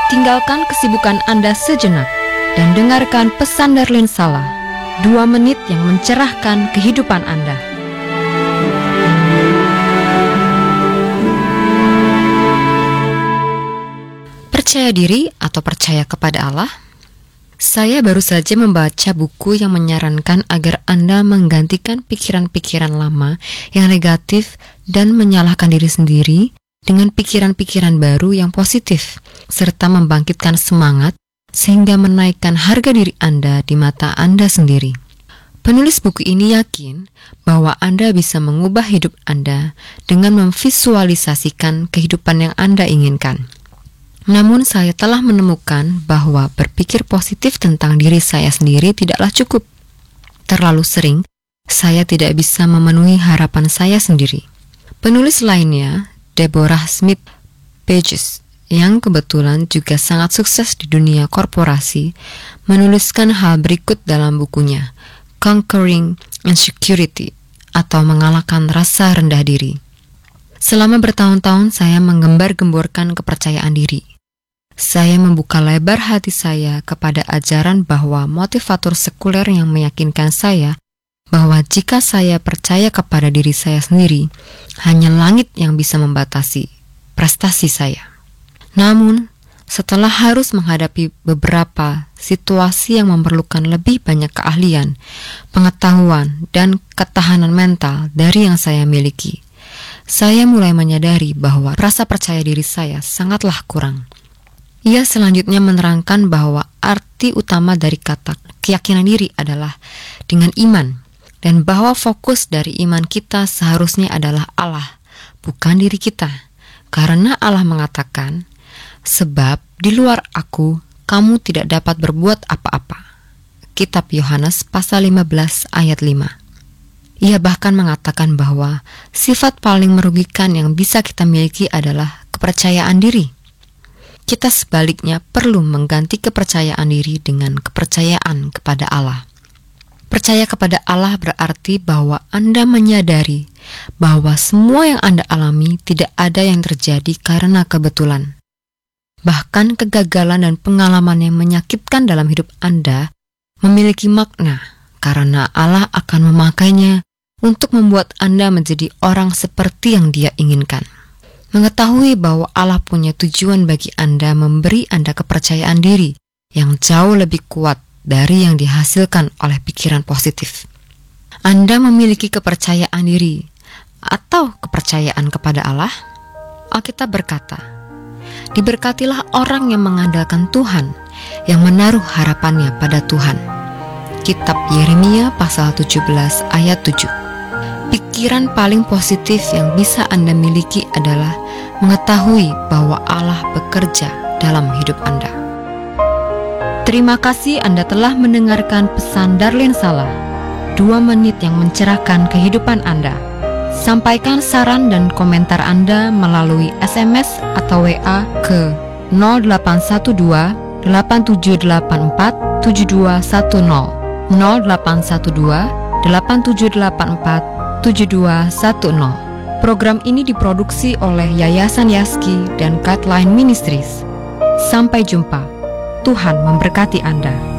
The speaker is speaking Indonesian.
Tinggalkan kesibukan Anda sejenak dan dengarkan pesan Darlene Sala, 2 menit yang mencerahkan kehidupan Anda. Percaya diri atau percaya kepada Allah? Saya baru saja membaca buku yang menyarankan agar Anda menggantikan pikiran-pikiran lama yang negatif dan menyalahkan diri sendiri dengan pikiran-pikiran baru yang positif, serta membangkitkan semangat sehingga menaikkan harga diri Anda di mata Anda sendiri. Penulis buku ini yakin bahwa Anda bisa mengubah hidup Anda dengan memvisualisasikan kehidupan yang Anda inginkan. Namun saya telah menemukan bahwa berpikir positif tentang diri saya sendiri tidaklah cukup. Terlalu sering, saya tidak bisa memenuhi harapan saya sendiri. Penulis lainnya, Deborah Smith Pages, yang kebetulan juga sangat sukses di dunia korporasi, menuliskan hal berikut dalam bukunya, Conquering Insecurity, atau mengalahkan rasa rendah diri. Selama bertahun-tahun saya menggembar-gemborkan kepercayaan diri. Saya membuka lebar hati saya kepada ajaran bahwa motivator sekuler yang meyakinkan saya bahwa jika saya percaya kepada diri saya sendiri, hanya langit yang bisa membatasi prestasi saya. Namun, setelah harus menghadapi beberapa situasi yang memerlukan lebih banyak keahlian, pengetahuan, dan ketahanan mental dari yang saya miliki, saya mulai menyadari bahwa rasa percaya diri saya sangatlah kurang. Ia selanjutnya menerangkan bahwa arti utama dari kata keyakinan diri adalah dengan iman, dan bahwa fokus dari iman kita seharusnya adalah Allah, bukan diri kita. Karena Allah mengatakan, sebab di luar aku, kamu tidak dapat berbuat apa-apa. Kitab Yohanes pasal 15 ayat 5. Ia bahkan mengatakan bahwa sifat paling merugikan yang bisa kita miliki adalah kepercayaan diri. Kita sebaliknya perlu mengganti kepercayaan diri dengan kepercayaan kepada Allah. Percaya kepada Allah berarti bahwa Anda menyadari bahwa semua yang Anda alami tidak ada yang terjadi karena kebetulan. Bahkan kegagalan dan pengalaman yang menyakitkan dalam hidup Anda memiliki makna karena Allah akan memakainya untuk membuat Anda menjadi orang seperti yang Dia inginkan. Mengetahui bahwa Allah punya tujuan bagi Anda memberi Anda kepercayaan diri yang jauh lebih kuat dari yang dihasilkan oleh pikiran positif. Anda memiliki kepercayaan diri atau kepercayaan kepada Allah? Alkitab berkata, diberkatilah orang yang mengandalkan Tuhan, yang menaruh harapannya pada Tuhan. Kitab Yeremia pasal 17 ayat 7. Pikiran paling positif yang bisa Anda miliki adalah mengetahui bahwa Allah bekerja dalam hidup Anda. Terima kasih Anda telah mendengarkan pesan Darlene Sala, 2 menit yang mencerahkan kehidupan Anda. Sampaikan saran dan komentar Anda melalui SMS atau WA ke 0812 8784 7210 0812 8784 7210. Program ini diproduksi oleh Yayasan Yaski dan Guideline Ministries. Sampai jumpa. Tuhan memberkati Anda.